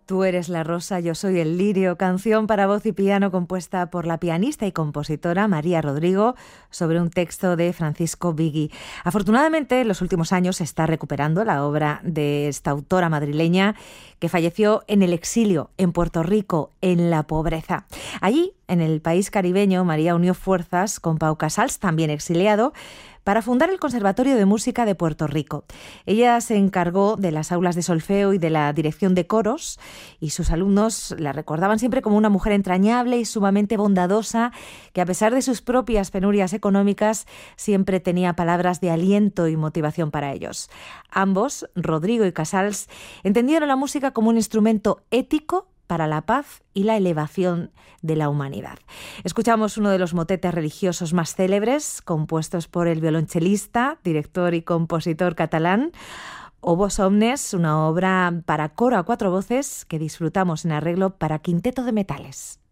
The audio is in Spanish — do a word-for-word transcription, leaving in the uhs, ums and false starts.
Tú eres la rosa, yo soy el lirio, canción para voz y piano compuesta por la pianista y compositora María Rodrigo sobre un texto de Francisco Vigui. Afortunadamente, en los últimos años se está recuperando la obra de esta autora madrileña que falleció en el exilio, en Puerto Rico, en la pobreza. Allí, en el país caribeño, María unió fuerzas con Pau Casals, también exiliado, para fundar el Conservatorio de Música de Puerto Rico. Ella se encargó de las aulas de solfeo y de la dirección de coros, y sus alumnos la recordaban siempre como una mujer entrañable y sumamente bondadosa, que a pesar de sus propias penurias económicas, siempre tenía palabras de aliento y motivación para ellos. Ambos, Rodrigo y Casals, entendieron la música como un instrumento ético para la paz y la elevación de la humanidad. Escuchamos uno de los motetes religiosos más célebres, compuestos por el violonchelista, director y compositor catalán, O Vos Omnes, una obra para coro a cuatro voces que disfrutamos en arreglo para quinteto de metales.